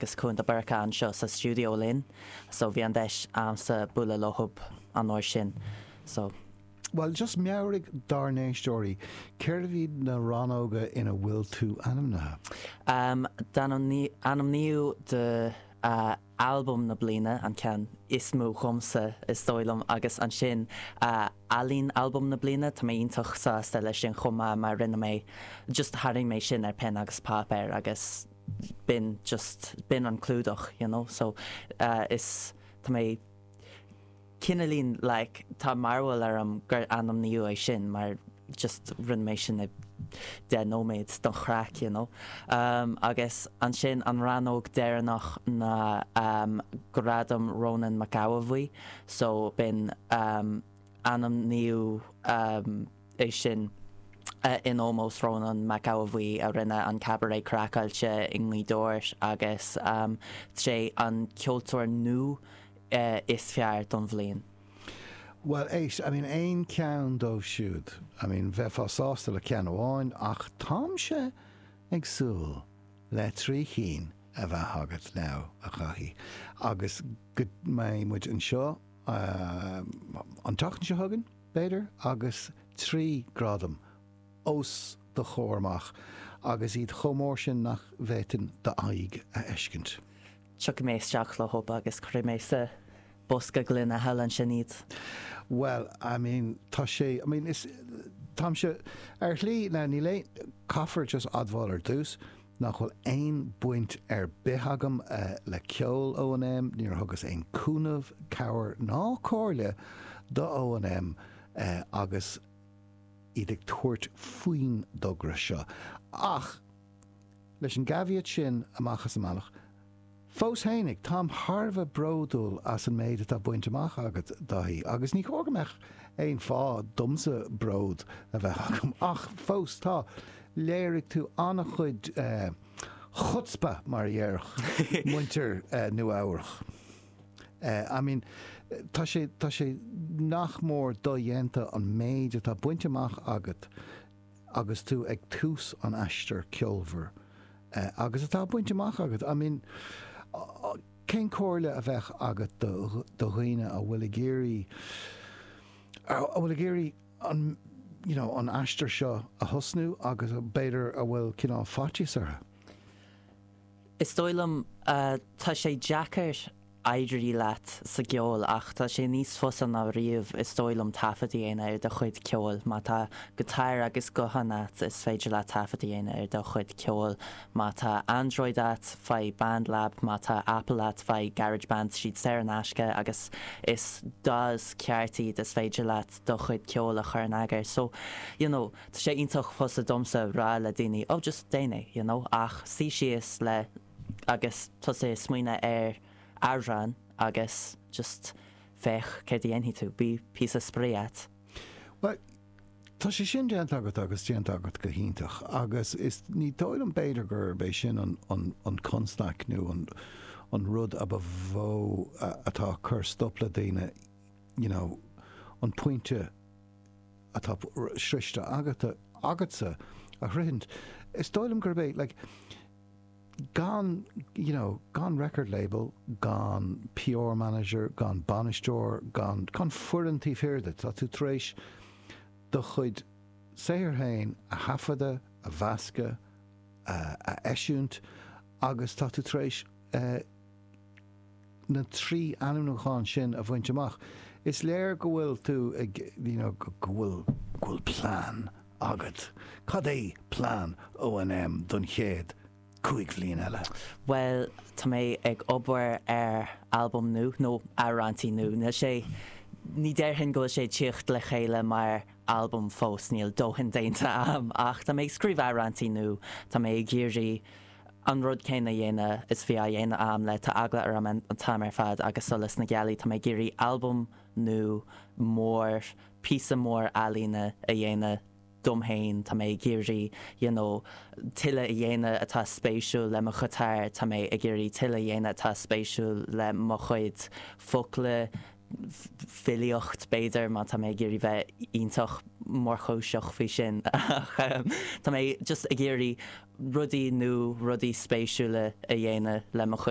agus chun de barcha an seo sa studio linn, so bhí an deis sa bula lohub an áir sin. So Well, just meawrig darné story. Cerví na ranóga ina bhfuil tú anamnathe? Anam níú de album na blina an cean ismú chumsa is stoilm agus an sin alín album na blina tá mé iontoch sa stile sin chuma mar rinne mé just haring mé sin ar pen agus papéir agus bin an clúdach, you know, so is tá mé Kinnelín like tá marhfuil gur anam níú é sin mar just rinne mé sin de nóméid don chraach, you know. Agus an sin an ranóg déireanach na gradam Ronan McAwavui, so bin anam níú é sin in almost Ronan McAwavui a rinne an cabaret crackáilte Inglí Dóir agus sé an ceoltóir nú is fear don bhliain. Well, I mean, ein ceann dóibh siúd. I mean, bheith fásásta le ceann amháin ach tám sé ag súil le trí chin a bheith agat now a chaithí. Agus go mé muid an seo an tachtan se hagan, beidir, agus 3 gradam os de chóirmach agus iad chomór sin nach bhétain de aig a eiscint. Tuach mé isteach le hub agus chuir mé sa bosca glynn a helan sin iad. Well, I mean, tá sé, I mean, tám sé ar lí na ní le caafar just admháil ar dús nach bhfuil ein buint ar bithagam le ceol O&M níor thugus ein cúnamh cabhar ná cóirle do O&M agus iad ag tuairt faoin dogra seo. Ach, leis an gaviad sin amachchas amach, fós hénig tám Harva bródúil as an méid a buint amach agat dahí, agus ní chógamach ein fá dumsa bród a bheith agam. Ach, fós tá, léirigh tú anna chuid chutzpa mar dhearch muintir nu áirich. I mean, tá sé nach mór do dhéanta an méid a buint amach agat agus tú ag tús an aistear ceolmhar. Agus atá buint amach agat. I mean, cén cóirle a bheith agat do dhaoine a bhfuil géirí an, you know, an aistear seo a thosnú agus a beidir a bhfuil cinná fátíos artha. Is dóilm tá sé deacair aidirí leat sa geol ach tá sé níos fosan a riamh is dóilm tafatí aine ar do chuid ceol má tá go tair agus go hanat is féidir le tafatí aine ar do chuid ceol má tá Android at fai BandLab má tá Apple at fai GarageBand siad sé an aisce agus is das ceartí is féidir le do chuid ceol a chur an agar, so you know tá sé iontoch fosa domsa rá le daoine just daine, you know, ach sí sios le agus tá sé smuoine ar Arran agus just fech céir dhéanaí tú bí písa spréat. Well, tá sé sin déant agat agus déant agat go híntach agus is ní dóil an beidir gur bééis sin an constac nó an rud a bhó atá chur stopla daine, you know, an pointe atá srichte agatsa a rint. Is dóilm gur bé, like, gone, you know, gone record label, gone PR manager, gone banisteoir, gone fuirintí féirde, tá tú tréis do chuid séir hain a hafada, a bhasca, a eisiúnt, agus tá tú tréis na 3 anúnachán sin a bhaint amach. Is léir go bhfuil tú, you know, go bhfuil plán agat. Cad é plán O&M don chéad cuaig bhliain eile? Well, tá mé ag obair ar album nú, nó arrantí nú, na sé ní déirhin go sé tíocht le chéile mar album fós níl dóhin déanta ach tá mé ag scríb arrantí nú, tá mé ag géirí an rud céine dhéine is bhí a dhéine le tá agla ar an tam ar fad agus solas na gealaí tá mé géirí album nú mór písa mór alína a dhéine dumhéin tá mé géirí, you know, tuile a dhéine atá spéisiú le mo chutáir, tá mé ag géirí tuile a dhéine atá spéisiú le mo chuid focla filiocht beidir má tá mé géirí bheith iontoch mór chóiseach fao sin. Tá mé just a géirí rudí nó rudí spéisiúla a dhéine le mo